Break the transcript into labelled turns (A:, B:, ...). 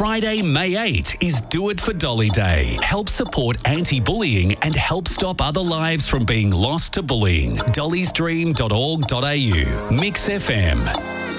A: Friday, May 8 is Do It for Dolly Day. Help support anti-bullying and help stop other lives from being lost to bullying. dollysdream.org.au. Mix FM.